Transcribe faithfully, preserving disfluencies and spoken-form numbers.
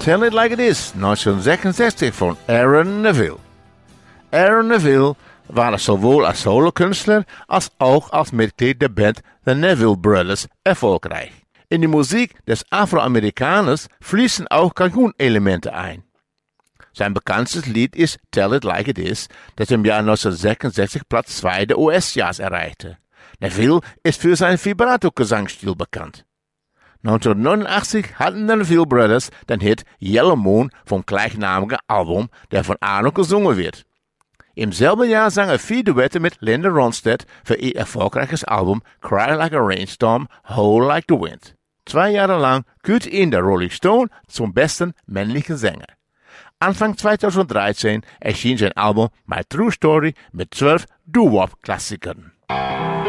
Tell It Like It Is, negentien van Aaron Neville. Aaron Neville war sowohl als Solokünstler als auch als Mitglied der Band The Neville Brothers erfolgreich. In die Musik des Afroamerikaners fließen auch Cajun-Elemente ein. Sein bekanntes Lied ist Tell It Like It Is, das im Jahr neunzehnhundertsechsundsechzig Platz zwei der U S-Charts erreichte. Neville ist für seinen Vibrato-Gesangsstil bekannt. neunzehnhundertneunundachtzig hatten die Neville Brothers den Hit Yellow Moon vom gleichnamigen Album, der von Arnold gesungen wird. Im selben Jahr sang er vier Duette mit Linda Ronstadt für ihr erfolgreiches Album Cry Like a Rainstorm, Howl Like the Wind. Zwei Jahre lang kürte ihn der Rolling Stone zum besten männlichen Sänger. Anfang zweitausenddreizehn erschien sein Album My True Story mit zwölf Doo-Wop-Klassikern.